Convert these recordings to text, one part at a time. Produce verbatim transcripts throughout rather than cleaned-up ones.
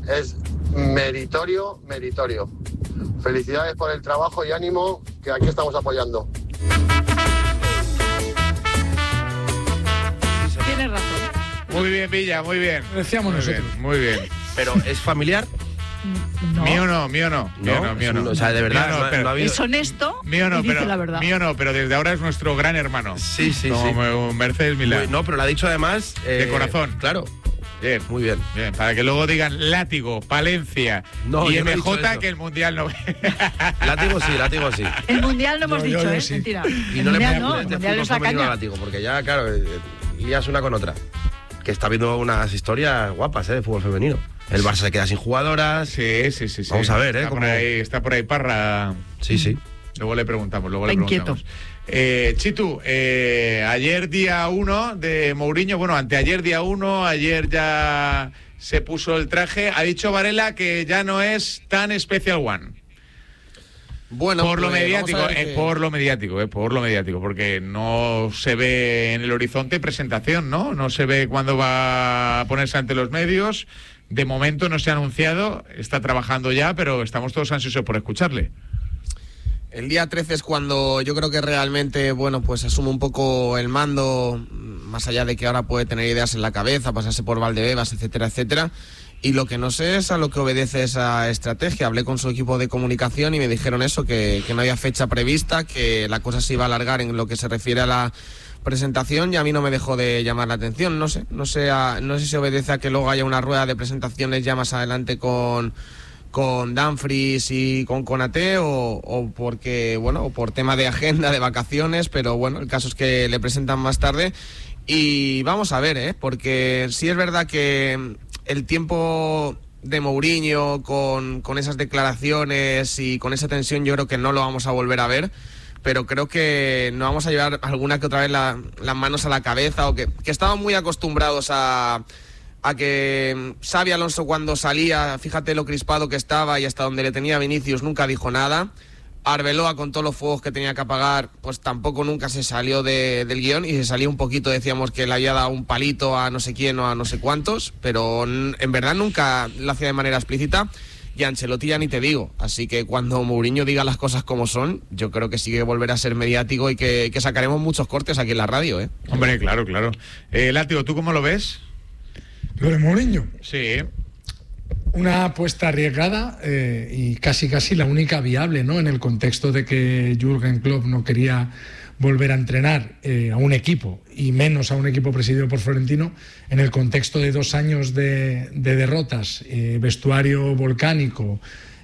es meritorio, meritorio. Felicidades por el trabajo y ánimo, que aquí estamos apoyando. Tienes razón. Muy bien, Villa, muy bien. Lo decíamos muy nosotros. Bien, muy bien. Pero, ¿es familiar? No. Mío no, mío no. Mío no, mío no. O sea, de verdad, Mío no, no, pero- no ha habido... Es honesto Mío no, y dice pero, la verdad. mío no, pero desde ahora es nuestro gran hermano. Sí, sí, Como sí. Mercedes Milán. Muy- no, pero lo ha dicho además... De eh, corazón. Claro. Bien, Muy bien. bien. Para que luego digan Látigo, Palencia No, y yo no he M dicho J eso. que el Mundial no... Látigo sí, látigo sí. El mundial no hemos Yo- yo- dicho, yo ¿eh? sí. Mentira. Y el no le mundial pongas no, el este mundial fútbol es la femenino caña. látigo, porque ya, claro, eh, lías una con otra. Que está viendo unas historias guapas, ¿eh? De fútbol femenino. El Barça se queda sin jugadoras. Sí, sí, sí, sí. Vamos a ver, ¿eh? Está por cómo- ahí, está por ahí Parra. Sí, sí. Luego le preguntamos, luego Está le inquieto. preguntamos. Eh, Chitu, eh, ayer día uno de Mourinho, bueno, anteayer día uno, ayer ya se puso el traje. Ha dicho Varela que ya no es tan Special One. Bueno, por lo pues, mediático, vamos a ver eh, que- por lo mediático, eh, por lo mediático, porque no se ve en el horizonte presentación, ¿no? No se ve cuándo va a ponerse ante los medios. De momento no se ha anunciado, está trabajando ya, pero estamos todos ansiosos por escucharle. El día trece es cuando yo creo que realmente, bueno, pues asume un poco el mando, más allá de que ahora puede tener ideas en la cabeza, pasarse por Valdebebas, etcétera, etcétera. Y lo que no sé es a lo que obedece esa estrategia. Hablé con su equipo de comunicación y me dijeron eso, que, que no había fecha prevista, que la cosa se iba a alargar en lo que se refiere a la presentación, y a mí no me dejó de llamar la atención. No sé, no sé, a- no sé si obedece a que luego haya una rueda de presentaciones ya más adelante con... con Dumfries y con Konaté o, o porque, bueno, o por tema de agenda, de vacaciones, pero bueno, el caso es que le presentan más tarde y vamos a ver, ¿eh? Porque sí es verdad que el tiempo de Mourinho con, con esas declaraciones y con esa tensión yo creo que no lo vamos a volver a ver, pero creo que no vamos a llevar alguna que otra vez la- las manos a la cabeza, o que, que estaban muy acostumbrados a... a que Xabi Alonso cuando salía, fíjate lo crispado que estaba y hasta donde le tenía Vinicius nunca dijo nada. Arbeloa con todos los fuegos que tenía que apagar, pues tampoco nunca se salió de, del guión, y se salió un poquito, decíamos que le había dado un palito a no sé quién o a no sé cuántos, pero n- en verdad nunca lo hacía de manera explícita. Y Ancelotti ya ni te digo, así que cuando Mourinho diga las cosas como son, yo creo que sí que volverá a ser mediático y que, que sacaremos muchos cortes aquí en la radio, ¿eh? Hombre, claro, claro. Eh, Látigo, ¿tú cómo lo ves? Lo de Mourinho, Sí. una apuesta arriesgada eh, y casi casi la única viable, ¿no? En el contexto de que Jürgen Klopp no quería volver a entrenar eh, a un equipo, y menos a un equipo presidido por Florentino, en el contexto de dos años de, de derrotas, eh, vestuario volcánico,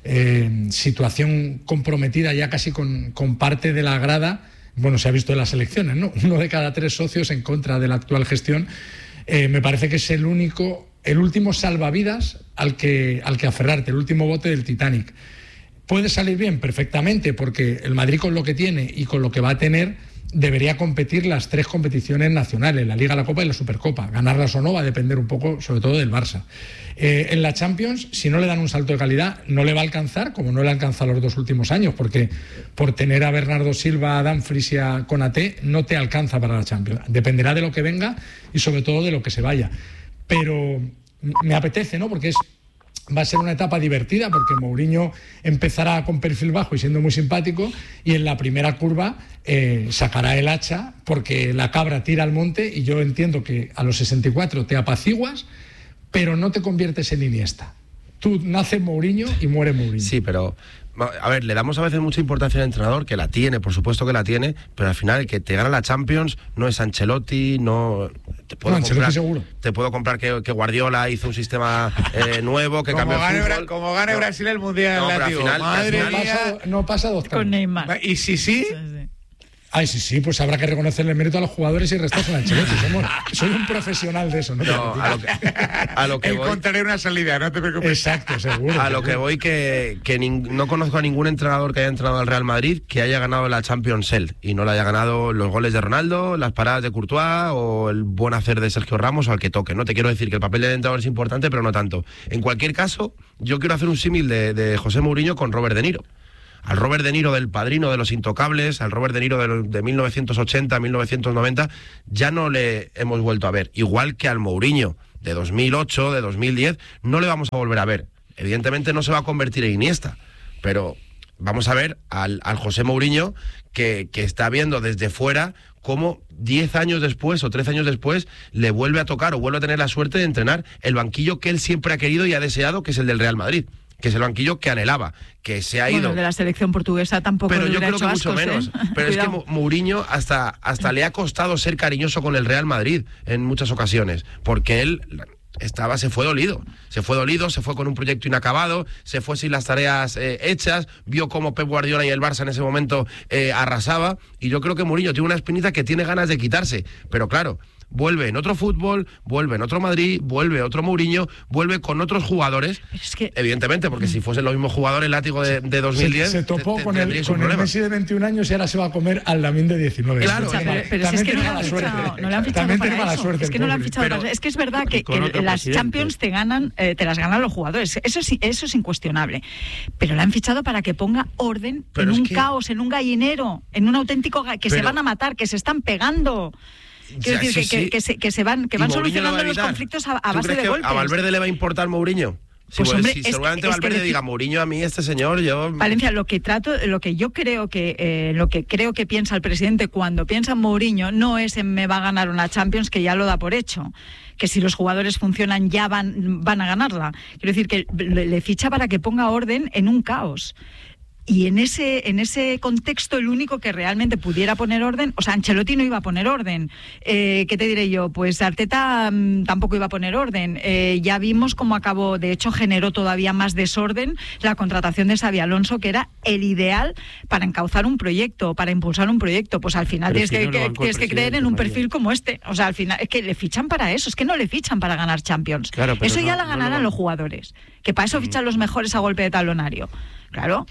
eh, situación comprometida ya casi con, con parte de la grada. Bueno, se ha visto en las elecciones, ¿no? Uno de cada tres socios en contra de la actual gestión. Eh, me parece que es el único, el último salvavidas al que, al que aferrarte, el último bote del Titanic. Puede salir bien perfectamente, porque el Madrid, con lo que tiene y con lo que va a tener, debería competir las tres competiciones nacionales, la Liga, la Copa y la Supercopa. Ganarlas o no va a depender un poco, sobre todo, del Barça. Eh, en la Champions, si no le dan un salto de calidad, no le va a alcanzar, como no le ha alcanzado los dos últimos años, porque por tener a Bernardo Silva, a Dumfries y a Konaté, no te alcanza para la Champions. Dependerá de lo que venga y sobre todo de lo que se vaya. Pero me apetece, ¿no? Porque es... va a ser una etapa divertida, porque Mourinho empezará con perfil bajo y siendo muy simpático, y en la primera curva eh, sacará el hacha, porque la cabra tira al monte, y yo entiendo que a los sesenta y cuatro te apaciguas, pero no te conviertes en Iniesta. Tú nace Mourinho y muere Mourinho. Sí, pero a ver, le damos a veces mucha importancia al entrenador, que la tiene, por supuesto que la tiene, pero al final el que te gana la Champions no es Ancelotti, no... Te puedo No, Ancelotti comprar, seguro. Te puedo comprar que, que Guardiola hizo un sistema eh, nuevo, que Como cambió el gane, fútbol. Bra- como gane No. Brasil el Mundial, No, pero al Látigo. final- Madre al No mía. pasa, no pasa dos Con Neymar. Y si sí, Sí, sí. Ay, sí, sí, pues habrá que reconocerle el mérito a los jugadores y restarse a Ancelotti. Somos- soy un profesional de eso, ¿no? No, a lo que, a lo que voy... encontraré una salida, no te preocupes. Exacto, seguro. A lo que voy, que, que nin- no conozco a ningún entrenador que haya entrenado al Real Madrid que haya ganado la Champions él y no le haya ganado los goles de Ronaldo, las paradas de Courtois o el buen hacer de Sergio Ramos o al que toque. No te quiero decir que el papel del entrenador es importante, pero no tanto. En cualquier caso, yo quiero hacer un símil de, de José Mourinho con Robert De Niro. Al Robert De Niro del Padrino, de Los Intocables, al Robert De Niro de, de mil novecientos ochenta, mil novecientos noventa, ya no le hemos vuelto a ver. Igual que al Mourinho de dos mil ocho, de dos mil diez, no le vamos a volver a ver. Evidentemente no se va a convertir en Iniesta, pero vamos a ver al, al José Mourinho que, que está viendo desde fuera cómo diez años después o trece años después le vuelve a tocar o vuelve a tener la suerte de entrenar el banquillo que él siempre ha querido y ha deseado, que es el del Real Madrid, que es el banquillo que anhelaba, que se ha ido. Bueno, de la selección portuguesa tampoco. Pero le yo hubiera creo que hecho mucho ascos, menos. ¿eh? Pero es que Cuidado. Mourinho hasta, hasta le ha costado ser cariñoso con el Real Madrid en muchas ocasiones, porque él estaba, se fue dolido, se fue dolido, se fue con un proyecto inacabado, se fue sin las tareas eh, hechas, vio cómo Pep Guardiola y el Barça en ese momento eh, arrasaba, y yo creo que Mourinho tiene una espinita que tiene ganas de quitarse, pero claro, vuelve en otro fútbol, vuelve en otro Madrid, vuelve otro Mourinho, vuelve con otros jugadores, Es que... evidentemente, porque si fuesen los mismos jugadores, el látigo de, de dos mil diez... Se, se topó te- con el, tendríais un con el problema. Messi de veintiún años y ahora se va a comer al Lamine de diecinueve. Claro, O sea, También pero, pero si es que no le han mala suerte. fichado, no le han fichado También para tiene mala eso. suerte Es que el no le han pobre. fichado Pero- para eso. Es que es verdad que Y con el- otro las presidente. Champions te ganan, eh, te las ganan los jugadores. Eso sí, eso es incuestionable. Pero le han fichado para que ponga orden Pero en es un que- caos, en un gallinero, en un auténtico ga- que se Pero- van a matar, que se están pegando. Quiero Ya, decir, sí, que, que- sí. que se, que se van, que ¿Y van Mourinho lo va solucionando a los evitar? conflictos a, a ¿Tú base crees de que golpes. a Valverde le va a importar Mourinho? Sí, Pues, pues, hombre, sí, es que- seguramente es que Valverde le- diga, Mourinho a mí, este señor, yo... Valencia, lo que trato, lo que yo creo que eh, lo que creo que piensa el presidente cuando piensa en Mourinho no es en me va a ganar una Champions, que ya lo da por hecho, que si los jugadores funcionan ya van van a ganarla. Quiero decir que le, le ficha para que ponga orden en un caos. Y en ese en ese contexto el único que realmente pudiera poner orden, o sea, Ancelotti no iba a poner orden. Eh, ¿Qué te diré yo? Pues Arteta mmm, tampoco iba a poner orden. Eh, ya vimos cómo acabó, de hecho generó todavía más desorden la contratación de Xabi Alonso, que era el ideal para encauzar un proyecto, para impulsar un proyecto. Pues al final Pero tienes, si que, no lo que- bancó el tienes que creer en presidente, un María. perfil como este. O sea, al final es que le fichan para eso, es que no le fichan para ganar Champions. Claro, pero eso ya no- la no lo ganarán ban- los jugadores, que para eso fichan los mejores a golpe de talonario. Claro.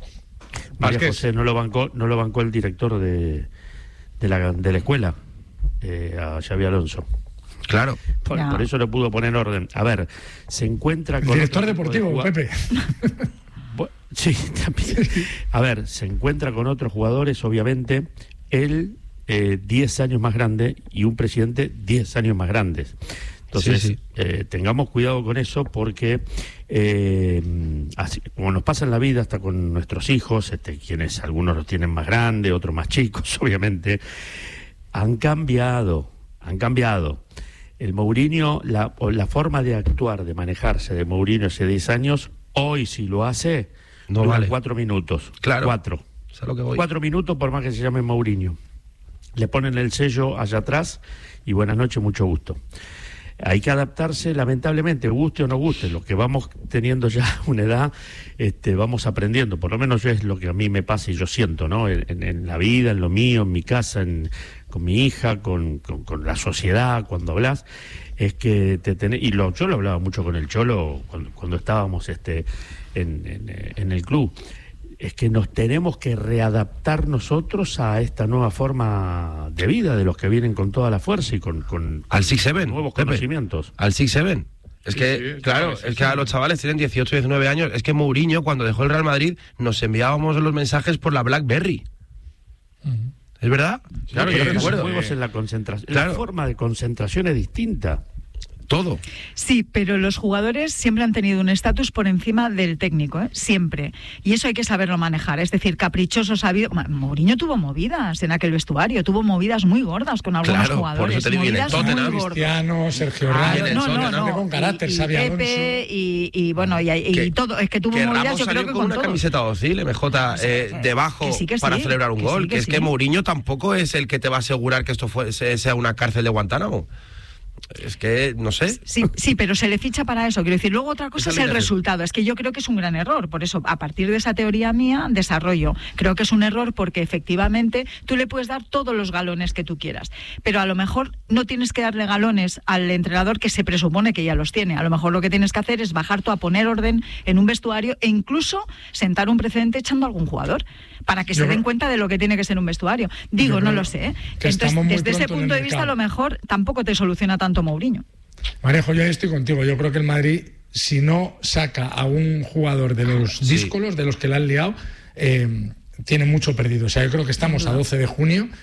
María Vázquez. José no lo bancó, no lo bancó el director de, de, la, de la escuela, eh, a Xabi Alonso. Claro. Por, Ya. por eso no pudo poner orden. A ver, se encuentra El con director otro tipo de deportivo, jugad- Pepe. Bu- Sí, también. A ver, se encuentra con otros jugadores, obviamente, él eh, diez años más grande y un presidente diez años más grandes. Entonces, Sí, sí. eh, tengamos cuidado con eso porque, eh, así, como nos pasa en la vida, hasta con nuestros hijos, este, quienes algunos los tienen más grandes, otros más chicos, obviamente, han cambiado, han cambiado. El Mourinho, la, o la forma de actuar, de manejarse de Mourinho hace diez años, hoy si lo hace, No dura vale. cuatro minutos. Claro. Cuatro. Es a lo que voy. Cuatro minutos por más que se llame Mourinho. Le ponen el sello allá atrás y buenas noches, mucho gusto. Hay que adaptarse, lamentablemente, guste o no guste. Los que vamos teniendo ya una edad, este, vamos aprendiendo. Por lo menos yo es lo que a mí me pasa y yo siento, ¿no? En, en- en la vida, en lo mío, en mi casa, en- con mi hija, con, con- con la sociedad, cuando hablas, es que te tenés... Y lo, yo lo hablaba mucho con el Cholo cuando, cuando estábamos este, en, en- en el club. Es que nos tenemos que readaptar nosotros a esta nueva forma de vida de los que vienen con toda la fuerza y con, con, Al six seven, nuevos Pepe. conocimientos. Al six seven. Es Sí, que, sí, claro, sí, es sí, que sí. a los chavales tienen dieciocho, diecinueve años. Es que Mourinho, cuando dejó el Real Madrid, nos enviábamos los mensajes por la BlackBerry. ¿Es verdad? Claro, Pero yo los recuerdo. juegos eh, en la concentración. claro. La forma de concentración es distinta. Todo. Sí, pero los jugadores siempre han tenido un estatus por encima del técnico, ¿eh? Siempre. Y eso hay que saberlo manejar. Es decir, caprichosos ha habido... Ma- Mourinho tuvo movidas en aquel vestuario, tuvo movidas muy gordas con algunos Claro, por jugadores. eso te digo, y en el movidas muy Tottenham, gordas. Cristiano, Sergio Claro, Ramos. en el no, no, Tottenham. no. Con carácter, y, y Xabi Pepe y, y bueno, y, y Que- todo. Es que tuvo que movidas, Ramos yo salió creo que con con una todo. camiseta dócil, M J, eh, que- debajo que sí, que sí, para celebrar un que gol. sí, que, que es sí. que Mourinho tampoco es el que te va a asegurar que esto fue, se- sea una cárcel de Guantánamo. Es que, no sé. Sí, sí, pero se le ficha para eso. Quiero decir, luego otra cosa Esa es línea el de- resultado. Es que yo creo que es un gran error. Por eso, a partir de esa teoría mía, desarrollo. Creo que es un error porque efectivamente tú le puedes dar todos los galones que tú quieras. Pero a lo mejor no tienes que darle galones al entrenador que se presupone que ya los tiene. A lo mejor lo que tienes que hacer es bajar tú a poner orden en un vestuario e incluso sentar un precedente echando a algún jugador para que Yo se creo- den cuenta de lo que tiene que ser un vestuario. Digo, Yo no creo lo sé. ¿eh? que Entonces, estamos muy desde ese pronto en punto el de vista, a mercado. lo mejor tampoco te soluciona tanto Mourinho. Marejo, yo ahí estoy contigo. Yo creo que el Madrid, si no saca a un jugador de los díscolos, de los que le han liado, eh, tiene mucho perdido. O sea, yo creo que estamos a doce de junio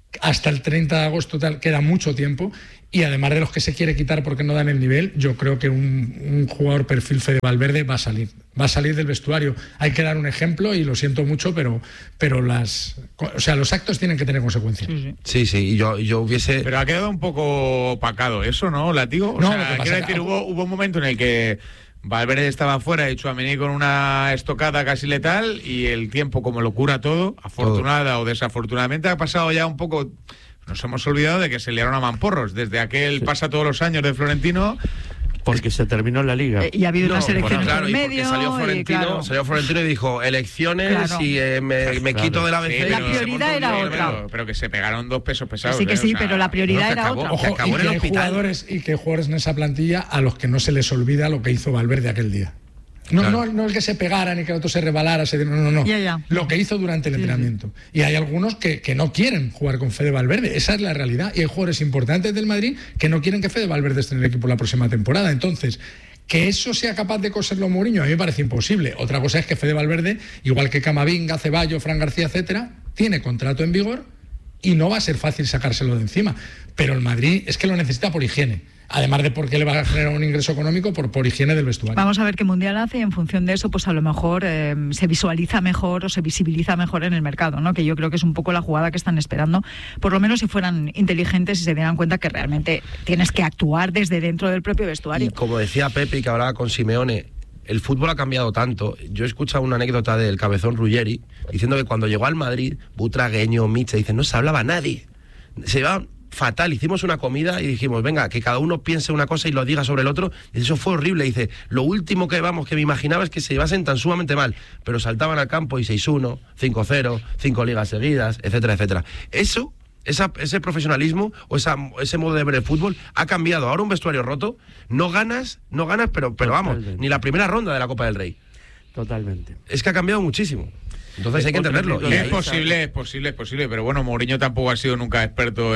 hasta el treinta de agosto tal, queda mucho tiempo, y además de los que se quiere quitar porque no dan el nivel, yo creo que un, un jugador perfil Fede Valverde va a salir, va a salir del vestuario. Hay que dar un ejemplo y lo siento mucho, pero, pero las, o sea, los actos tienen que tener consecuencias. Sí, sí, sí y yo, yo hubiese... Pero ha quedado un poco opacado eso, ¿no, Látigo? O no, sea, lo que pasa quiero es que... decir, hubo, hubo un momento en el que Valverde estaba fuera y Tchouaméni con una estocada casi letal, y el tiempo, como lo cura todo, afortunada todo. o desafortunadamente, ha pasado ya un poco... Nos hemos olvidado de que se liaron a mamporros desde aquel sí. pasa todos los años de Florentino. Porque se terminó la liga. Eh, y ha habido no, unas elecciones bueno, claro, en medio. Y salió Florentino, y, claro. salió Florentino y dijo elecciones claro. y eh, me, me claro. quito de la B C. Sí, la prioridad era pero, otra. Pero, pero que se pegaron dos pesos pesados. Sí, que ¿eh? sí, o sea, pero la prioridad no, era acabó, otra. Ojo, Ojo, acabó y, en que el hay hospital. jugadores, y que hay jugadores en esa plantilla a los que no se les olvida lo que hizo Valverde aquel día. No, claro. no, no el que se pegara ni que el otro se rebalara, se, no, no, no. Ya, ya. Lo que hizo durante el sí, entrenamiento. Sí. Y hay algunos que, que no quieren jugar con Fede Valverde, esa es la realidad. Y hay jugadores importantes del Madrid que no quieren que Fede Valverde esté en el equipo la próxima temporada. Entonces, que eso sea capaz de coserlo Mourinho, a mí me parece imposible. Otra cosa es que Fede Valverde, igual que Camavinga, Ceballos, Fran García, etcétera, tiene contrato en vigor y no va a ser fácil sacárselo de encima. Pero el Madrid es que lo necesita por higiene. Además de porque le va a generar un ingreso económico por, por higiene del vestuario. Vamos a ver qué Mundial hace, y en función de eso, pues a lo mejor eh, se visualiza mejor o se visibiliza mejor en el mercado, ¿no? Que yo creo que es un poco la jugada que están esperando, por lo menos si fueran inteligentes y se dieran cuenta que realmente tienes que actuar desde dentro del propio vestuario. Y como decía Pepe, y que hablaba con Simeone, el fútbol ha cambiado tanto. Yo he escuchado una anécdota del cabezón Ruggeri diciendo que cuando llegó al Madrid, Butragueño, Miche, dicen, no se hablaba nadie. Se iban fatal, hicimos una comida y dijimos, venga, que cada uno piense una cosa y lo diga sobre el otro, y eso fue horrible. Dice, lo último que vamos que me imaginaba es que se llevasen tan sumamente mal, pero saltaban al campo y seis uno, cinco cero, cinco ligas seguidas, etcétera, etcétera. Eso, esa, ese profesionalismo o esa, ese modo de ver el fútbol ha cambiado. Ahora un vestuario roto, no ganas, no ganas, pero, pero vamos, ni la primera ronda de la Copa del Rey. Totalmente. Es que ha cambiado muchísimo. Entonces hay que entenderlo. Y es posible, es posible, es posible, pero bueno, Mourinho tampoco ha sido nunca experto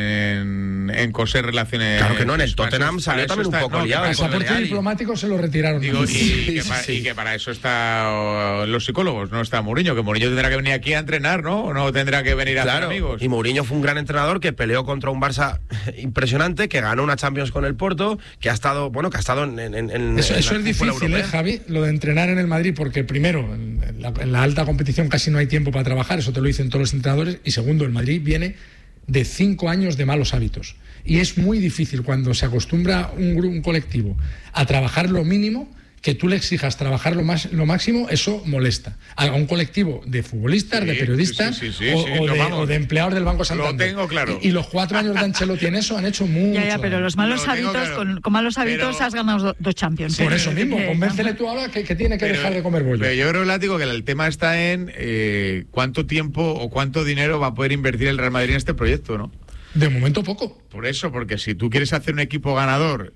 en, en coser relaciones. Claro que no, en el Tottenham salió también un poco liado. El pasaporte diplomático se lo retiraron. Digo, y, sí, y, que sí, para, sí. y que para eso están los psicólogos, no está Mourinho, que Mourinho tendrá que venir aquí a entrenar, ¿no? O no tendrá que venir a claro, hacer amigos. Y Mourinho fue un gran entrenador que peleó contra un Barça impresionante, que ganó una Champions con el Porto, que ha estado, bueno, que ha estado en, en, en Eso, en eso la es difícil, ¿eh, Javi? Lo de entrenar en el Madrid, porque primero, en la, en la alta competición casi no hay tiempo para trabajar, eso te lo dicen todos los entrenadores, y segundo, el Madrid viene de cinco años de malos hábitos, y es muy difícil cuando se acostumbra un, un colectivo a trabajar lo mínimo, que tú le exijas trabajar lo, más, lo máximo, eso molesta. A un colectivo de futbolistas, sí, de periodistas, sí, sí, sí, o, sí, o, sí, de, vamos, o de empleados del Banco Santander. Lo tengo claro. Y, y los cuatro años de Ancelotti en eso han hecho mucho. Ya, ya, pero los malos Lo tengo hábitos, claro. con, con malos hábitos Pero- has ganado dos Champions. Por ¿eh? eso mismo, Que- convéncele tú ahora que, que tiene que Pero- dejar de comer bollo. Pero yo creo, Látigo, que el tema está en eh, cuánto tiempo o cuánto dinero va a poder invertir el Real Madrid en este proyecto, ¿no? De momento poco. Por eso, porque si tú quieres hacer un equipo ganador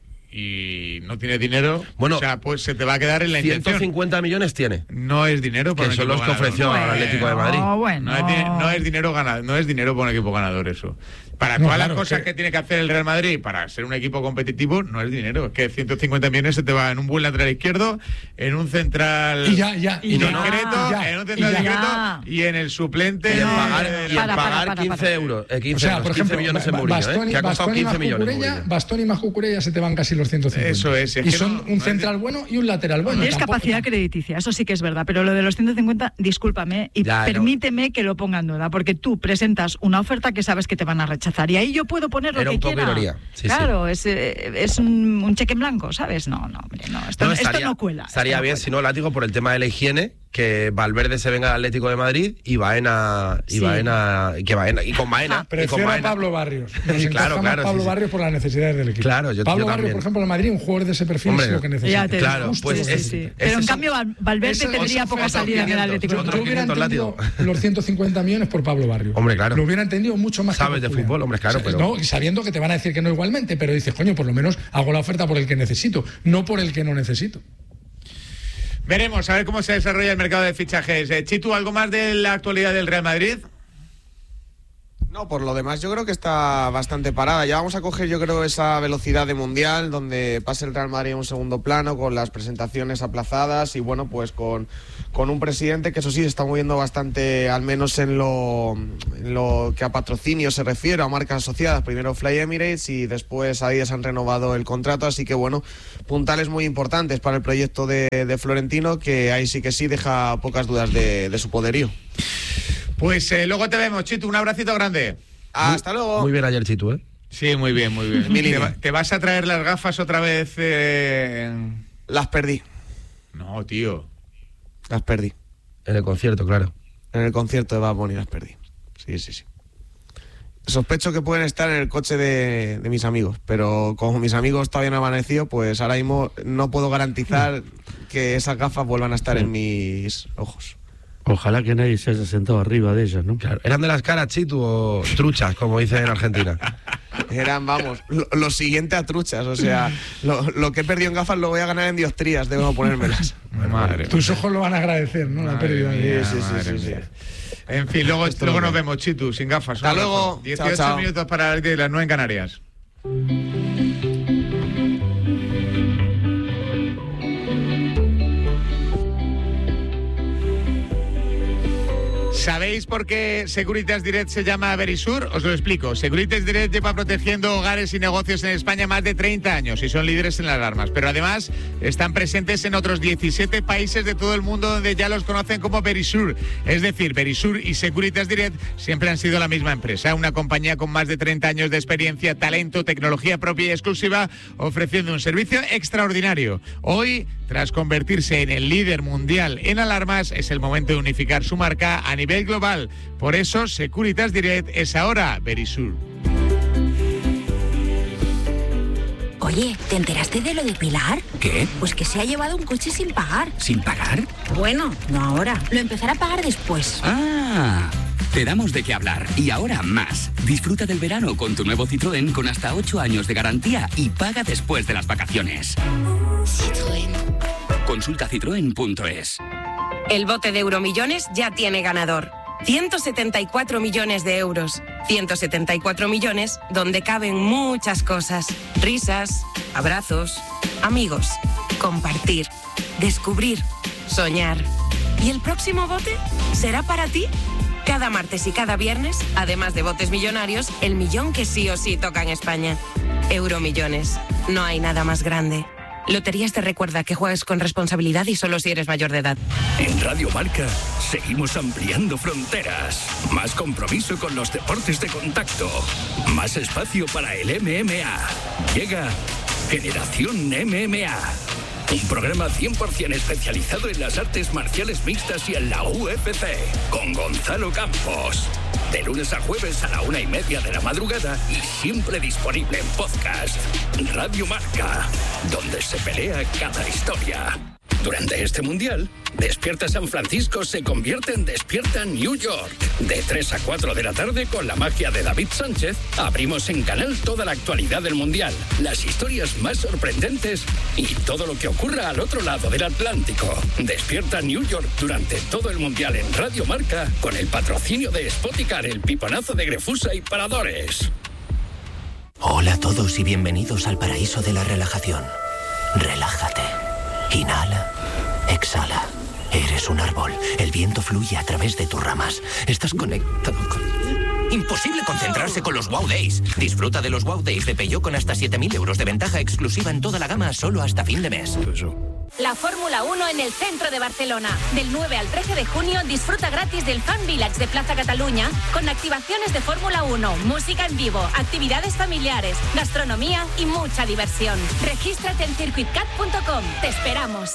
y no tienes dinero, Bueno, o sea, pues se te va a quedar en la intención. ciento cincuenta millones tiene, No es dinero para que un son equipo los que ganador. ofreció al Atlético de Madrid. No, bueno. No es, di- no es dinero ganado, no es dinero para un equipo ganador eso. Para No, todas claro, las cosas que- que tiene que hacer el Real Madrid para ser un equipo competitivo, no es dinero. Es que ciento cincuenta millones se te va en un buen lateral izquierdo, en un central Y ya, ya, y discreto, ya, en un y central ya. discreto y en el suplente. Y en No, pagar, de y en la- para, pagar para, para, quince para. euros, eh, quince, O sea, euros, por quince ejemplo, millones en Ba- Mourinho, Bastoni, eh, que ha costado Bastoni quince más millones. Cucurella, Mourinho. Bastoni más Cucurella se te van casi los ciento cincuenta. Eso es, es y que son no- un no central es- bueno y un lateral bueno. Tienes Tampoco- capacidad crediticia, eso sí que es verdad, pero lo de los ciento cincuenta, discúlpame, y Ya, no. permíteme que lo ponga en duda, porque tú presentas una oferta que sabes que te van a rechazar, y ahí yo puedo poner lo Era que un poco quiera. ironía, sí, claro, es, eh, es un, un cheque en blanco, ¿sabes? No, no, hombre, no, esto no, esto no cuela. Estaría esto no bien, cuela. si no, Látigo, por el tema de la higiene, que Valverde se venga al Atlético de Madrid y Baena, y Sí. Baena, y que Baena, y con Baena, y con Prefiero a Baena. Pablo Barrios. Nos Sí, encaja claro, más claro, Pablo sí, sí. Barrios por las necesidades del equipo. Claro, yo- Pablo yo Barrios, también. por ejemplo, en Madrid, un jugador de ese perfil Hombre, es lo que necesita. Ya te Claro, justo, pues sí, es- sí. ese Pero en son- cambio Val- Valverde ese- tendría ese- poca otros salida en el quinientos, Atlético de otros Yo Madrid. hubiera quinientos, entendido Látigo. los ciento cincuenta millones por Pablo Barrios. Hombre, claro. Lo hubiera entendido mucho más. que Sabes por de Julián. fútbol, hombre, claro, O sea, pero- no, y sabiendo que te van a decir que no igualmente, pero dices, coño, por lo menos hago la oferta por el que necesito, no por el que no necesito. Veremos a ver cómo se desarrolla el mercado de fichajes. Eh, Chitu, ¿algo más de la actualidad del Real Madrid? No, por lo demás yo creo que está bastante parada. Ya vamos a coger, yo creo, esa velocidad de mundial donde pase el Real Madrid en un segundo plano con las presentaciones aplazadas y bueno, pues con, con un presidente que eso sí está moviendo bastante, al menos en lo, en lo que a patrocinio se refiere, a marcas asociadas. Primero Fly Emirates y después Adidas han renovado el contrato, así que bueno, puntales muy importantes para el proyecto de, de Florentino, que ahí sí que sí deja pocas dudas de, de su poderío. Pues eh, luego te vemos, Chitu, un abracito grande. Hasta luego. Muy bien ayer, Chitu, ¿eh? Sí, muy bien, muy bien. ¿Te, va, ¿Te vas a traer las gafas otra vez? Eh... Las perdí. No, tío. Las perdí. En el concierto, claro. En el concierto de Bad Bunny las perdí. Sí, sí, sí. Sospecho que pueden estar en el coche de, de mis amigos, pero como mis amigos todavía no han amanecido, pues ahora mismo no puedo garantizar que esas gafas vuelvan a estar en mis ojos. Ojalá que nadie se haya sentado arriba de ellas, ¿no? Claro. ¿Eran de las caras, Chitu, o truchas, como dicen en Argentina? Eran, vamos, lo, lo siguiente a truchas. O sea, lo, lo que he perdido en gafas lo voy a ganar en dioptrías, debo ponérmelas. Madre Tus mía. ojos lo van a agradecer, ¿no? Madre La pérdida de... mía, Sí, sí, madre sí, sí, mía. sí. En fin, luego, Esto luego no nos me- vemos, Chitu, sin gafas. Hasta Un abrazo. luego. dieciocho Chao, chao. minutos para las nueve en Canarias. ¿Sabéis por qué Securitas Direct se llama Verisur? Os lo explico. Securitas Direct lleva protegiendo hogares y negocios en España más de treinta años y son líderes en las alarmas. Pero además están presentes en otros diecisiete países de todo el mundo donde ya los conocen como Verisur. Es decir, Verisur y Securitas Direct siempre han sido la misma empresa. Una compañía con más de treinta años de experiencia, talento, tecnología propia y exclusiva, ofreciendo un servicio extraordinario. Hoy, tras convertirse en el líder mundial en alarmas, es el momento de unificar su marca a nivel global. Por eso, Securitas Direct es ahora Verisur. Oye, ¿te enteraste de lo de Pilar? ¿Qué? Pues que se ha llevado un coche sin pagar. ¿Sin pagar? Bueno, no ahora. Lo empezará a pagar después. Ah, te damos de qué hablar. Y ahora más. Disfruta del verano con tu nuevo Citroën con hasta ocho años de garantía y paga después de las vacaciones. Citroën. Consulta citroen punto es. El bote de Euromillones ya tiene ganador. ciento setenta y cuatro millones de euros. ciento setenta y cuatro millones donde caben muchas cosas. Risas, abrazos, amigos, compartir, descubrir, soñar. ¿Y el próximo bote será para ti? Cada martes y cada viernes, además de botes millonarios, el millón que sí o sí toca en España. Euromillones. No hay nada más grande. Loterías te recuerda que juegues con responsabilidad y solo si eres mayor de edad. En Radio Marca seguimos ampliando fronteras. Más compromiso con los deportes de contacto. Más espacio para el M M A. Llega Generación M M A. Un programa cien por ciento especializado en las artes marciales mixtas y en la U F C. Con Gonzalo Campos. De lunes a jueves a la una y media de la madrugada y siempre disponible en podcast. Radio Marca, donde se pelea cada historia. Durante este mundial, Despierta San Francisco se convierte en Despierta New York. De tres a cuatro de la tarde, con la magia de David Sánchez, abrimos en Canal toda la actualidad del mundial, las historias más sorprendentes y todo lo que ocurra al otro lado del Atlántico. Despierta New York durante todo el mundial en Radio Marca, con el patrocinio de Spoticar, el piponazo de Grefusa y Paradores. Hola a todos y bienvenidos al paraíso de la relajación. Relájate. Inhala. Exhala. Eres un árbol. El viento fluye a través de tus ramas. Estás conectado con... Imposible concentrarse con los Wow Days. Disfruta de los Wow Days de Peugeot con hasta siete mil euros de ventaja exclusiva en toda la gama solo hasta fin de mes. La Fórmula uno en el centro de Barcelona. Del nueve al trece de junio disfruta gratis del Fan Village de Plaza Cataluña con activaciones de Fórmula uno, música en vivo, actividades familiares, gastronomía y mucha diversión. Regístrate en circuit cat punto com. Te esperamos.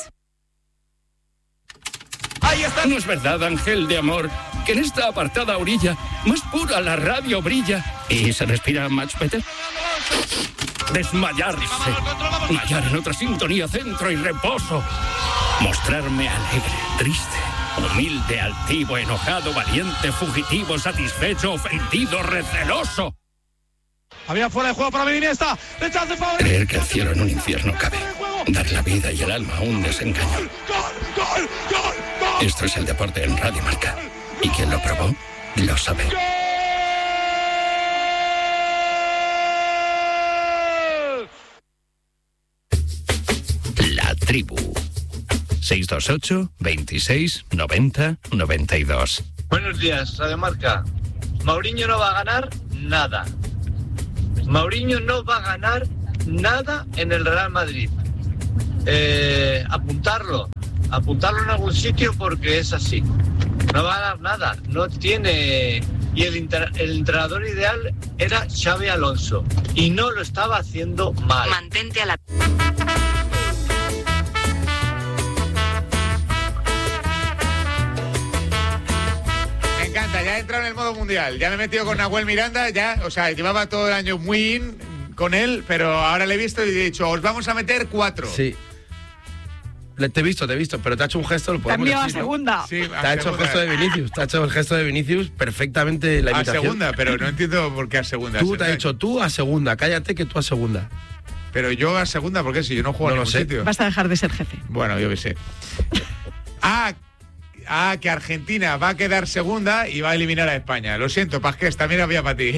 Ahí está. ¿No es verdad, ángel de amor, que en esta apartada orilla más pura la radio brilla y se respira much better? Desmayarse, hallar en otra sintonía centro y reposo, mostrarme alegre, triste, humilde, altivo, enojado, valiente, fugitivo, satisfecho, ofendido, receloso. Había fuera de juego para Iniesta. Rechace favorito. Creer que el cielo en un infierno cabe. Dar la vida y el alma a un desengaño. ¡Gol, gol, gol, gol! Esto es el deporte en Radio Marca. Y quien lo probó, lo sabe. Tribu. seis dos ocho, veintiséis, noventa, noventa y dos. Buenos días, Radio Marca. Mourinho no va a ganar nada. Mourinho no va a ganar nada en el Real Madrid. Eh, apuntarlo, apuntarlo en algún sitio porque es así. No va a ganar nada, no tiene... Y el, inter... el entrenador ideal era Xabi Alonso y no lo estaba haciendo mal. Mantente a la... Me encanta, ya he entrado en el modo mundial, ya me he metido con Nahuel Miranda, ya, o sea, llevaba todo el año muy in con él, pero ahora le he visto y he dicho, os vamos a meter cuatro. Sí. Le, te he visto, te he visto, pero te ha hecho un gesto, lo podemos Cambio decir, a segunda. ¿no? Sí, a te ha hecho el gesto de Vinicius, te ha hecho el gesto de Vinicius perfectamente la imitación. A segunda, pero no entiendo por qué a segunda. Tú te has dicho tú a segunda, cállate que tú a segunda. Pero yo a segunda, ¿por qué? Si yo no juego No en lo ningún sé. sitio. Vas a dejar de ser jefe. Bueno, yo qué sé. Ah, ah, que Argentina va a quedar segunda y va a eliminar a España. Lo siento, Pasqués, también había para ti.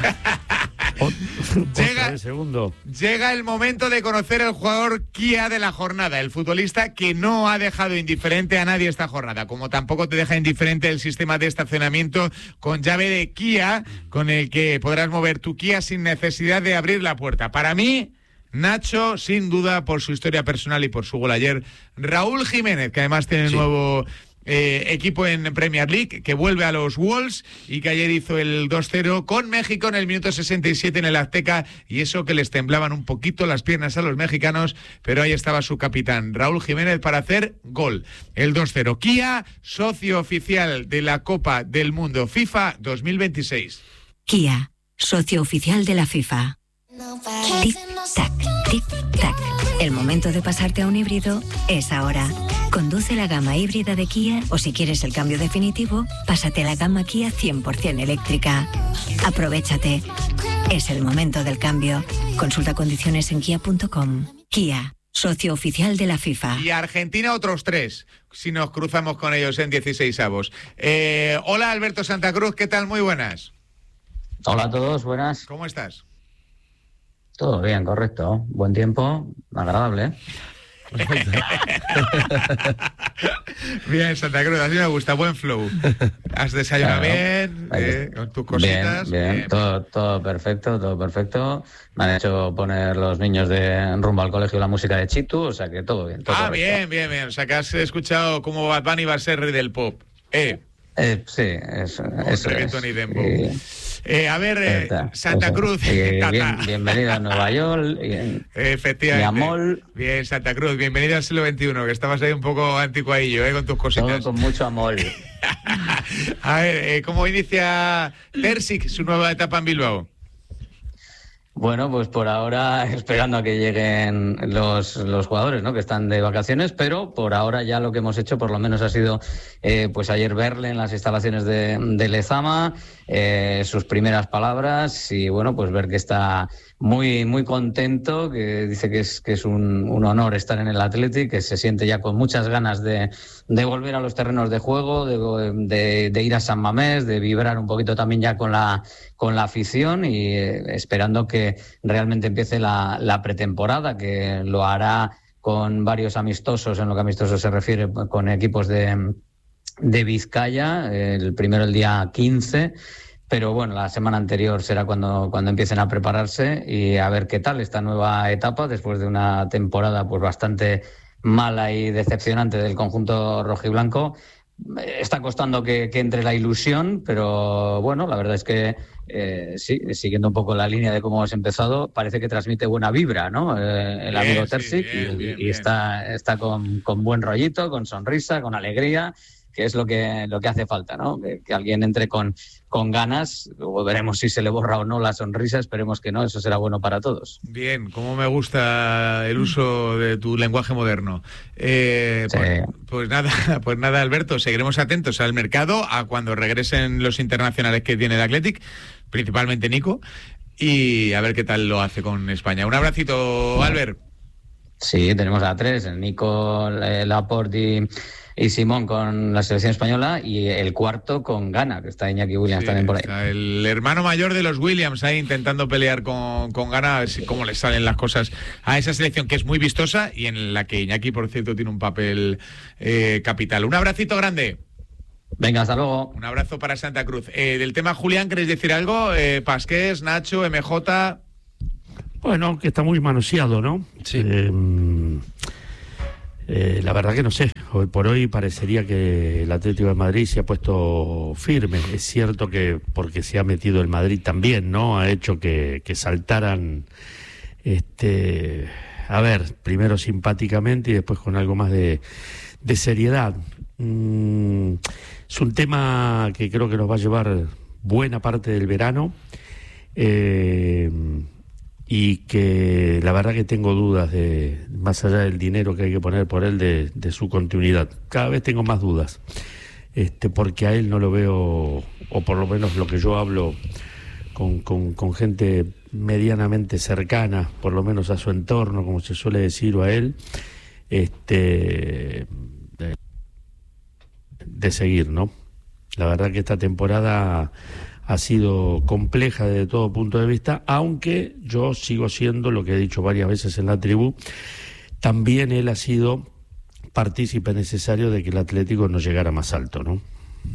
Llega, segundo. llega el momento de conocer el jugador Kia de la jornada, el futbolista que no ha dejado indiferente a nadie esta jornada, como tampoco te deja indiferente el sistema de estacionamiento con llave de Kia, con el que podrás mover tu Kia sin necesidad de abrir la puerta. Para mí, Nacho, sin duda, por su historia personal y por su gol ayer, Raúl Jiménez, que además tiene sí. nuevo... Eh, equipo en Premier League, que vuelve a los Wolves y que ayer hizo el dos cero con México en el minuto sesenta y siete en el Azteca, y eso que les temblaban un poquito las piernas a los mexicanos, pero ahí estaba su capitán Raúl Jiménez para hacer gol. El dos cero. Kia, socio oficial de la Copa del Mundo FIFA dos mil veintiséis. Kia, socio oficial de la FIFA. Tic-tac, tic-tac. El momento de pasarte a un híbrido es ahora. Conduce la gama híbrida de Kia o si quieres el cambio definitivo, pásate a la gama Kia cien por ciento eléctrica. Aprovechate. Es el momento del cambio. Consulta condiciones en kia punto com. Kia, socio oficial de la FIFA. Y Argentina otros tres, si nos cruzamos con ellos en dieciseisavos. Eh, hola Alberto Santa Cruz, ¿qué tal? Muy buenas. Hola a todos, buenas. ¿Cómo estás? Todo bien, correcto. Buen tiempo, agradable. Bien, Santa Cruz, así me gusta, buen flow. Has desayunado claro, bien, eh, con tus cositas. Bien, bien, bien. Todo, todo perfecto, todo perfecto. Me han hecho poner los niños de rumbo al colegio la música de Chitu, o sea que todo bien. Todo ah, correcto. bien, bien, bien. O sea que has escuchado cómo Bad Bunny va a ser rey del pop. Eh. Eh, sí, eso, eso reggaeton es. y dembow. Y... Eh, a ver, eh, Santa eso. Cruz. Eh, bien, bienvenido a Nueva York. Bien. Efectivamente. Amor. Bien, Santa Cruz, bienvenido al siglo veintiuno, que estabas ahí un poco anticuadillo, ¿eh? Con tus cositas. Todo con mucho amor. A ver, eh, ¿cómo inicia Terzic su nueva etapa en Bilbao? Bueno, pues por ahora esperando a que lleguen los, los jugadores, ¿no? Que están de vacaciones, pero por ahora ya lo que hemos hecho por lo menos ha sido eh, pues ayer verle en las instalaciones de, de Lezama, eh, sus primeras palabras y bueno, pues ver que está muy muy contento, que dice que es que es un, un honor estar en el Athletic, que se siente ya con muchas ganas de, de volver a los terrenos de juego, de, de, de ir a San Mamés, de vibrar un poquito también ya con la con la afición y eh, esperando que realmente empiece la, la pretemporada, que lo hará con varios amistosos, en lo que amistosos se refiere, con equipos de, de Vizcaya, el primero el día quince. Pero bueno, la semana anterior será cuando, cuando empiecen a prepararse y a ver qué tal esta nueva etapa después de una temporada pues bastante mala y decepcionante del conjunto rojiblanco. Está costando que, que entre la ilusión, pero bueno, la verdad es que eh, sí, siguiendo un poco la línea de cómo hemos empezado, parece que transmite buena vibra, ¿no? Eh, el bien, amigo Terzic sí, bien, y, bien, y está, está con, con buen rollito, con sonrisa, con alegría, que es lo que lo que hace falta, ¿no? Que, que alguien entre con, con ganas, luego veremos si se le borra o no la sonrisa, esperemos que no, eso será bueno para todos. Bien, cómo me gusta el uso de tu lenguaje moderno. Eh, sí. pues, pues nada, pues nada, Alberto, seguiremos atentos al mercado, a cuando regresen los internacionales que tiene el Athletic, principalmente Nico, y a ver qué tal lo hace con España. Un abracito, Albert. Sí, tenemos a tres, Nico, eh, Laporte y, y Simón con la selección española, y el cuarto con Ghana, que está Iñaki Williams sí, también por ahí. El hermano mayor de los Williams ahí intentando pelear con, con Ghana, a ver si, cómo le salen las cosas a esa selección que es muy vistosa y en la que Iñaki, por cierto, tiene un papel eh, capital. Un abracito grande. Venga, hasta luego. Un abrazo para Santa Cruz. Eh, del tema Julián, ¿queréis decir algo? Eh, Pasqués, Nacho, M J... Bueno, que está muy manoseado, ¿no? Sí. Eh, eh, la verdad que no sé. Hoy por hoy parecería que el Atlético de Madrid se ha puesto firme. Es cierto que porque se ha metido el Madrid también, ¿no? Ha hecho que, que saltaran, este, a ver, primero simpáticamente y después con algo más de, de seriedad. Mm, es un tema que creo que nos va a llevar buena parte del verano. Eh... y que la verdad que tengo dudas de, más allá del dinero que hay que poner por él, de, de su continuidad. Cada vez tengo más dudas, este, porque a él no lo veo, o por lo menos lo que yo hablo con, con, con gente medianamente cercana, por lo menos a su entorno, como se suele decir, o a él, este, de, de seguir, ¿no? La verdad que esta temporada ha sido compleja desde todo punto de vista, aunque yo sigo siendo, lo que he dicho varias veces en la tribu, también él ha sido partícipe necesario de que el Atlético no llegara más alto, ¿no?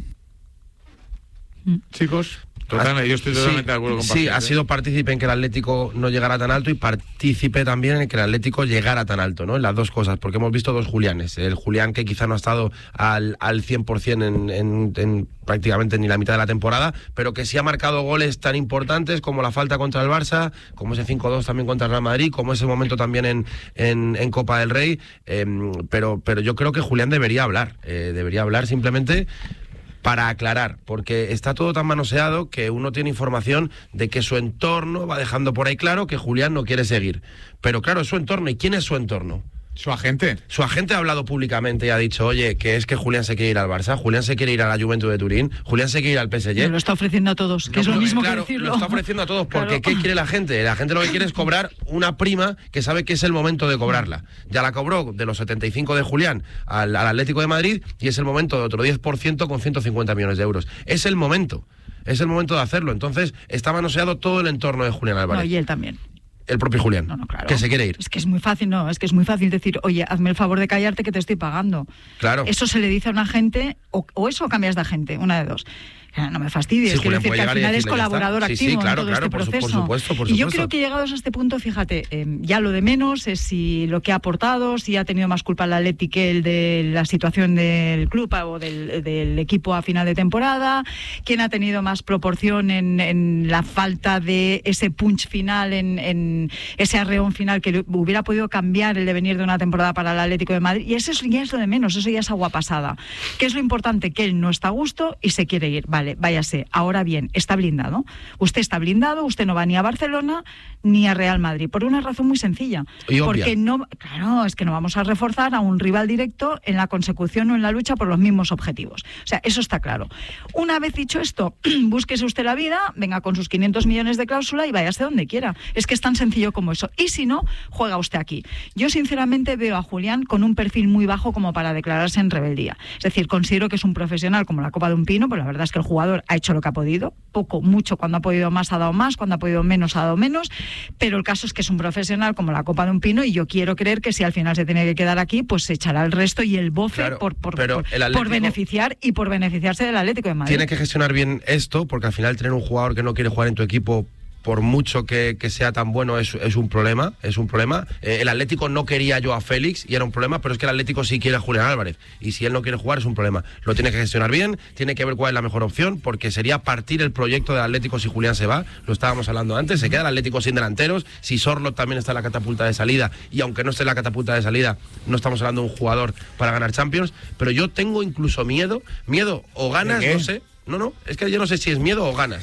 Chicos, total, yo estoy totalmente sí, de acuerdo con Sí, Pasqués, ha ¿eh? sido partícipe en que el Atlético no llegara tan alto y partícipe también en que el Atlético llegara tan alto, ¿no? En las dos cosas, porque hemos visto dos Julianes. El Julián que quizá no ha estado al, al cien por ciento en, en, en prácticamente ni la mitad de la temporada, pero que sí ha marcado goles tan importantes como la falta contra el Barça, como ese cinco dos también contra el Real Madrid, como ese momento también en, en, en Copa del Rey. Eh, pero, pero yo creo que Julián debería hablar, eh, debería hablar simplemente para aclarar, porque está todo tan manoseado que uno tiene información de que su entorno va dejando por ahí claro que Julián no quiere seguir. Pero claro, es su entorno. ¿Y quién es su entorno? Su agente. Su agente ha hablado públicamente y ha dicho, oye, que es que Julián se quiere ir al Barça, Julián se quiere ir a la Juventus de Turín, Julián se quiere ir al P S G. Pero lo está ofreciendo a todos, que no, es lo no, mismo claro, que decirlo. Lo está ofreciendo a todos, porque Claro. ¿qué quiere la gente? La gente lo que quiere es cobrar una prima que sabe que es el momento de cobrarla. Ya la cobró de los setenta y cinco de Julián al, al Atlético de Madrid y es el momento de otro diez por ciento con ciento cincuenta millones de euros. Es el momento, es el momento de hacerlo. Entonces está manoseado todo el entorno de Julián Álvarez. No, y él también. El propio Julián, No, no, claro. que se quiere ir. Es que es muy fácil, no, es que es muy fácil decir, oye, hazme el favor de callarte que te estoy pagando. Claro. Eso se le dice a un agente, o, o eso o cambias de agente, una de dos. No me fastidies, Sí, quiero Julián decir puede que al llegar y final es decirle, ya colaborador está. Sí, activo sí, claro, en todo claro, este por su- por proceso. supuesto, por Y yo supuesto. creo que llegados a este punto, fíjate, eh, ya lo de menos es si lo que ha aportado, si ha tenido más culpa el Atleti que el de la situación del club o del, del equipo a final de temporada, quién ha tenido más proporción en, en la falta de ese punch final, en, en ese arreón final que hubiera podido cambiar el devenir de una temporada para el Atlético de Madrid. Y eso es- ya es lo de menos, eso ya es agua pasada. ¿Qué es lo importante? Que él no está a gusto y se quiere ir. Vale, váyase. Ahora bien, está blindado. Usted está blindado, usted no va ni a Barcelona ni a Real Madrid, por una razón muy sencilla. Y obvia. Porque no, claro, es que no vamos a reforzar a un rival directo en la consecución o en la lucha por los mismos objetivos. O sea, eso está claro. Una vez dicho esto, búsquese usted la vida, venga con sus quinientos millones de cláusula y váyase donde quiera. Es que es tan sencillo como eso. Y si no, juega usted aquí. Yo sinceramente veo a Julián con un perfil muy bajo como para declararse en rebeldía. Es decir, considero que es un profesional como la copa de un pino, pues la verdad es que el jugador ha hecho lo que ha podido, poco, mucho, cuando ha podido más ha dado más, cuando ha podido menos ha dado menos, pero el caso es que es un profesional como la copa de un pino y yo quiero creer que si al final se tiene que quedar aquí, pues se echará el resto y el bofe Claro, por, por, pero por, el Atlético por beneficiar y por beneficiarse del Atlético de Madrid. Tiene que gestionar bien esto, porque al final tener un jugador que no quiere jugar en tu equipo, por mucho que, que sea tan bueno, es, es un problema, es un problema. Eh, el Atlético no quería yo a Félix y era un problema, pero es que el Atlético sí quiere a Julián Álvarez. Y si él no quiere jugar es un problema. Lo tiene que gestionar bien, tiene que ver cuál es la mejor opción, porque sería partir el proyecto del Atlético si Julián se va. Lo estábamos hablando antes, se queda el Atlético sin delanteros. Si Sorloth también está en la catapulta de salida, y aunque no esté en la catapulta de salida, no estamos hablando de un jugador para ganar Champions. Pero yo tengo incluso miedo, miedo o ganas, ¿De qué? no sé. No, no, es que yo no sé si es miedo o ganas.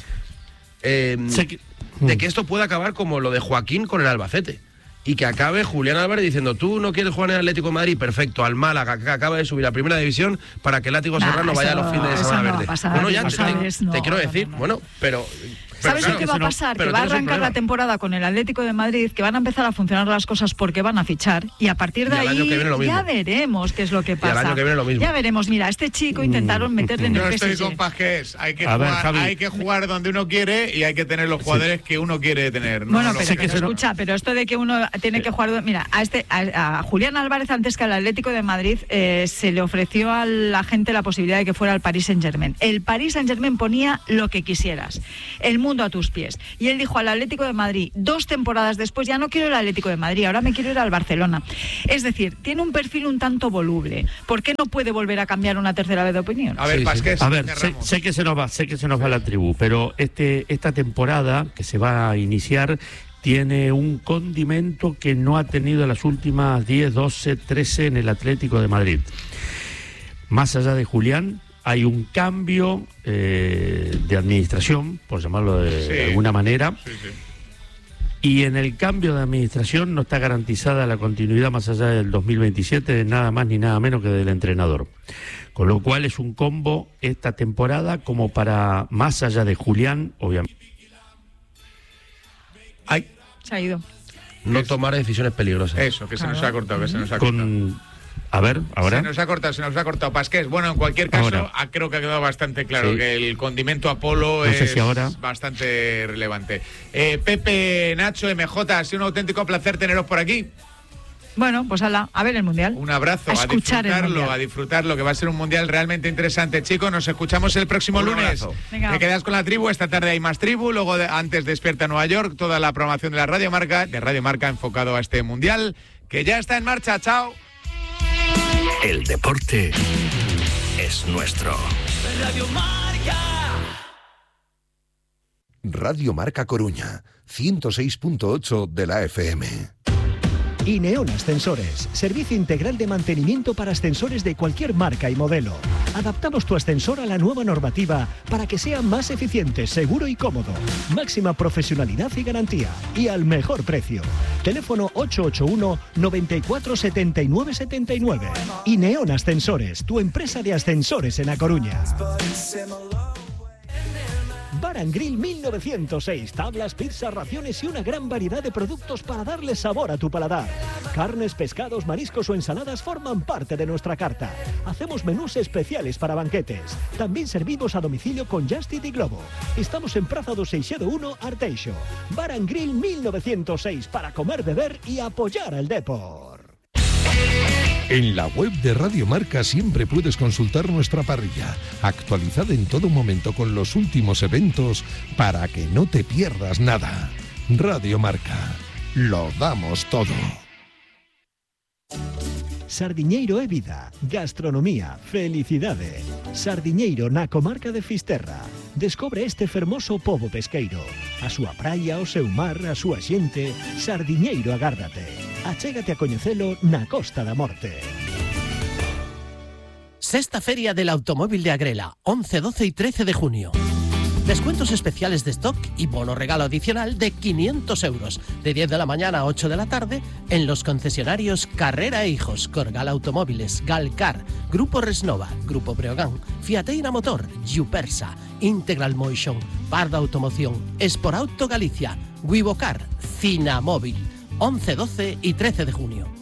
Eh, Sé que- de que esto pueda acabar como lo de Joaquín con el Albacete. Y que acabe Julián Álvarez diciendo, tú no quieres jugar en el Atlético de Madrid, perfecto, al Málaga, que acaba de subir a Primera División, para que el Látigo Nah, Serrano vaya a eso- los fines de eso semana no va a verde. pasar, bueno, ya no te, sabes, te no, quiero no, decir, no, no. bueno, pero ¿Sabes claro, lo que va a pasar? Que va a arrancar la temporada con el Atlético de Madrid, que van a empezar a funcionar las cosas porque van a fichar, y a partir de ahí ya veremos qué es lo que pasa. Y al año que viene lo mismo. Ya veremos. Mira, este chico intentaron meterle en el Yo P S G. estoy con Pasqués. Hay que, A ver, jugar, Javi. hay que jugar donde uno quiere y hay que tener los jugadores que uno quiere tener. ¿no? Bueno, No, pero, no, pero escucha, pero esto de que uno tiene que jugar... Mira, a este a, a Julián Álvarez, antes que al Atlético de Madrid, eh, se le ofreció a la gente la posibilidad de que fuera al Paris Saint-Germain. El Paris Saint-Germain ponía lo que quisieras, el mundo a tus pies. Y él dijo al Atlético de Madrid, dos temporadas después, ya no quiero el Atlético de Madrid, ahora me quiero ir al Barcelona. Es decir, tiene un perfil un tanto voluble. ¿Por qué no puede volver a cambiar una tercera vez de opinión? A ver, Sí, Pasqués, sí. A ver, sé, cerramos. sé que se nos va, sé que se nos va la tribu, pero este esta temporada que se va a iniciar tiene un condimento que no ha tenido las últimas diez, doce, trece en el Atlético de Madrid. Más allá de Julián, hay un cambio eh, de administración, por llamarlo de, Sí. de alguna manera, Sí, sí. y en el cambio de administración no está garantizada la continuidad más allá del dos mil veintisiete de nada más ni nada menos que del entrenador. Con lo cual es un combo esta temporada como para, más allá de Julián, obviamente. Ay, Se ha ido. No tomar decisiones peligrosas. eso, que se nos ha cortado, que se nos ha cortado. Con, a ver, ahora. Se nos ha cortado, se nos ha cortado Pasqués. Bueno, en cualquier caso, Ahora. ah, creo que ha quedado bastante claro Sí. que el condimento Apolo No sé es si ahora. bastante relevante. Eh, Pepe, Nacho, M J, ha sido un auténtico placer teneros por aquí. Bueno, pues ala, a ver el Mundial. Un abrazo, A a, escuchar el disfrutarlo, Mundial. a disfrutarlo, que va a ser un mundial realmente interesante, chicos. Nos escuchamos el próximo Un lunes. abrazo. Venga. Te quedas con la tribu, esta tarde hay más tribu, luego de- antes despierta Nueva York, toda la programación de la Radio Marca, de Radio Marca enfocado a este mundial, que ya está en marcha. Chao. El deporte es nuestro. Radio Marca. Radio Marca Coruña, ciento seis punto ocho de la F M. Ineon Ascensores, servicio integral de mantenimiento para ascensores de cualquier marca y modelo. Adaptamos tu ascensor a la nueva normativa para que sea más eficiente, seguro y cómodo. Máxima profesionalidad y garantía. Y al mejor precio. Teléfono ocho ocho uno, noventa y cuatro, setenta y nueve, setenta y nueve. Ineon Ascensores, tu empresa de ascensores en A Coruña. Bar and Grill mil novecientos seis, tablas, pizzas, raciones y una gran variedad de productos para darle sabor a tu paladar. Carnes, pescados, mariscos o ensaladas forman parte de nuestra carta. Hacemos menús especiales para banquetes. También servimos a domicilio con Just Eat y Globo. Estamos en Praza do Seixedo uno, Arteixo. Bar and Grill mil novecientos seis, para comer, beber y apoyar al deporte. En la web de Radio Marca siempre puedes consultar nuestra parrilla, actualizada en todo momento con los últimos eventos para que no te pierdas nada. Radio Marca, lo damos todo. Sardiñeiro é vida, gastronomía, felicidade. Sardiñeiro na comarca de Fisterra. Descobre este fermoso pobo pesqueiro. A súa praia, o seu mar, a súa xente. Sardiñeiro agárdate. Achégate a coñecelo na Costa da Morte. Sexta Feria del Automóvil de Agrela, once, doce y trece de junio. Descuentos especiales de stock y bono regalo adicional de quinientos euros, de diez de la mañana a ocho de la tarde, en los concesionarios Carrera e Hijos, Corgal Automóviles, Galcar, Grupo Resnova, Grupo Breogán, Fiateira Motor, Yupersa, Integral Motion, Parda Automoción, Esporauto Galicia, Wivocar, Cinamóvil, once, doce y trece de junio.